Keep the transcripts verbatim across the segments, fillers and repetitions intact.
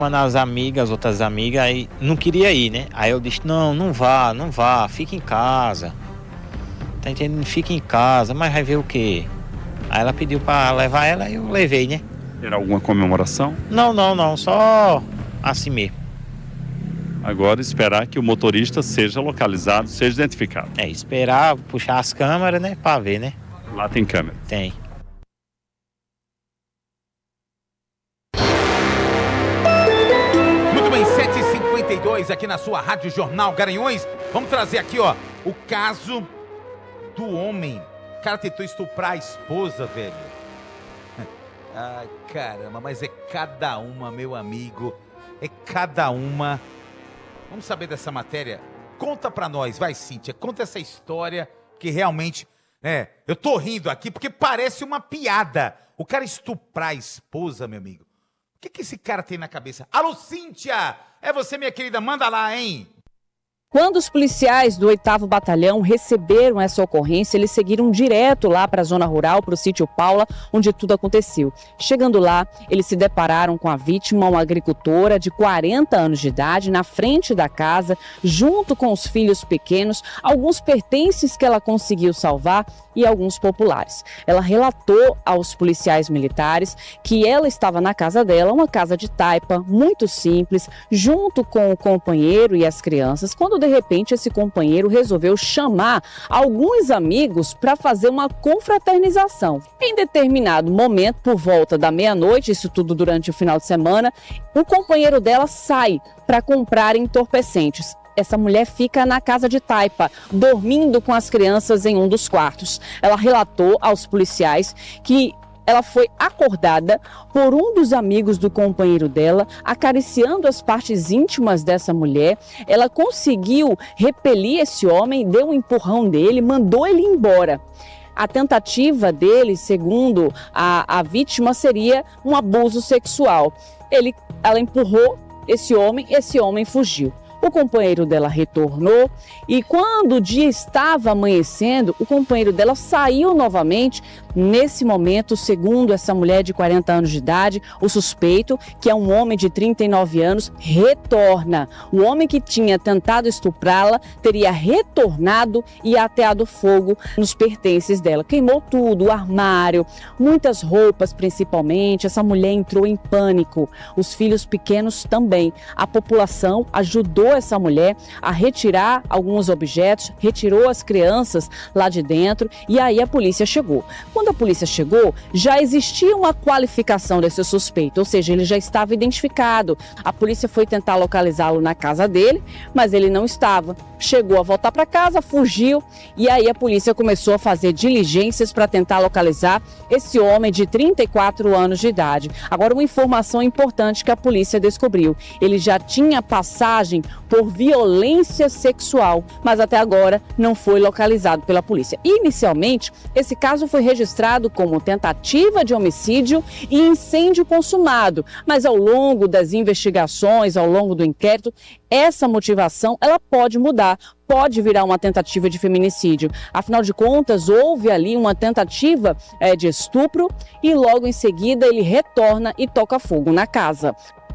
Uma das amigas, outras amigas, aí não queria ir, né? Aí eu disse, não, não vá, não vá, fica em casa. Tá entendendo? Fica em casa, mas vai ver o quê? Aí ela pediu pra levar ela e eu levei, né? Era alguma comemoração? Não, não, não, só assim mesmo. Agora esperar que o motorista seja localizado, seja identificado. É, esperar, puxar as câmeras, né, pra ver, né? Lá tem câmera? Tem. Muito bem, sete e cinquenta e dois aqui na sua Rádio Jornal Garanhuns. Vamos trazer aqui, ó, o caso do homem. O cara tentou estuprar a esposa, velho. Ai, caramba, mas é cada uma, meu amigo. É cada uma. Vamos saber dessa matéria? Conta pra nós, vai, Cíntia. Conta essa história que realmente... É, eu tô rindo aqui porque parece uma piada. O cara estuprar a esposa, meu amigo. O que que esse cara tem na cabeça? Alô, Cíntia! É você, minha querida, manda lá, hein? Quando os policiais do oitavo Batalhão receberam essa ocorrência, eles seguiram direto lá para a zona rural, para o sítio Paula, onde tudo aconteceu. Chegando lá, eles se depararam com a vítima, uma agricultora de quarenta anos de idade, na frente da casa, junto com os filhos pequenos, alguns pertences que ela conseguiu salvar e alguns populares. Ela relatou aos policiais militares que ela estava na casa dela, uma casa de taipa, muito simples, junto com o companheiro e as crianças, quando de repente esse companheiro resolveu chamar alguns amigos para fazer uma confraternização. Em determinado momento, por volta da meia-noite, isso tudo durante o final de semana, o companheiro dela sai para comprar entorpecentes. Essa mulher fica na casa de taipa, dormindo com as crianças em um dos quartos. Ela relatou aos policiais que ela foi acordada por um dos amigos do companheiro dela, acariciando as partes íntimas dessa mulher. Ela conseguiu repelir esse homem, deu um empurrão dele, mandou ele embora. A tentativa dele, segundo a, a vítima, seria um abuso sexual. Ele, ela empurrou esse homem, esse homem fugiu. O companheiro dela retornou e quando o dia estava amanhecendo, o companheiro dela saiu novamente. Nesse momento, segundo essa mulher de quarenta anos de idade, o suspeito, que é um homem de trinta e nove anos, retorna. O homem que tinha tentado estuprá-la teria retornado e ateado fogo nos pertences dela. Queimou tudo, o armário, muitas roupas principalmente. Essa mulher entrou em pânico. Os filhos pequenos também. A população ajudou essa mulher a retirar alguns objetos, retirou as crianças lá de dentro e aí a polícia chegou. Quando a polícia chegou, já existia uma qualificação desse suspeito, ou seja, ele já estava identificado. A polícia foi tentar localizá-lo na casa dele, mas ele não estava. Chegou a voltar para casa, fugiu e aí a polícia começou a fazer diligências para tentar localizar esse homem de trinta e quatro anos de idade. Agora, uma informação importante que a polícia descobriu: ele já tinha passagem por violência sexual, mas até agora não foi localizado pela polícia. Inicialmente, esse caso foi registrado como tentativa de homicídio e incêndio consumado, mas ao longo das investigações, ao longo do inquérito, essa motivação ela pode mudar, pode virar uma tentativa de feminicídio. Afinal de contas, houve ali uma tentativa é, de estupro e logo em seguida ele retorna e toca fogo na casa.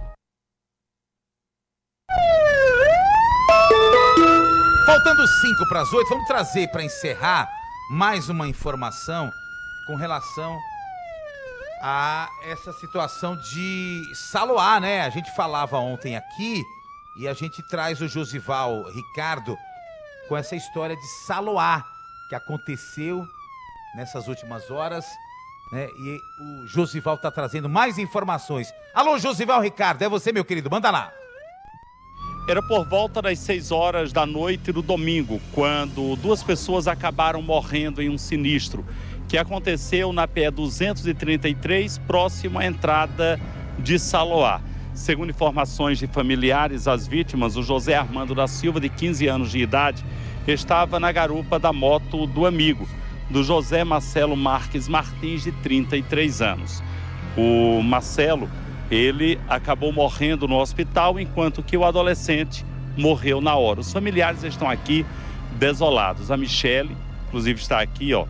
Faltando cinco para as oito, vamos trazer para encerrar mais uma informação com relação a essa situação de Saloá, né? A gente falava ontem aqui e a gente traz o Josival Ricardo com essa história de Saloá que aconteceu nessas últimas horas, né? E o Josival está trazendo mais informações. Alô, Josival Ricardo, é você, meu querido, manda lá. Era por volta das seis horas da noite do domingo, quando duas pessoas acabaram morrendo em um sinistro que aconteceu na P E duzentos e trinta e três, próximo à entrada de Saloá. Segundo informações de familiares, as vítimas, o José Armando da Silva, de quinze anos de idade, estava na garupa da moto do amigo, do José Marcelo Marques Martins, de trinta e três anos. O Marcelo, ele acabou morrendo no hospital, enquanto que o adolescente morreu na hora. Os familiares estão aqui desolados. A Michele, inclusive, está aqui, ó,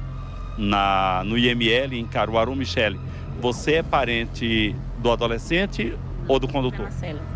na, no I M L, em Caruaru. Michele, você é parente do adolescente ou do condutor? Marcelo.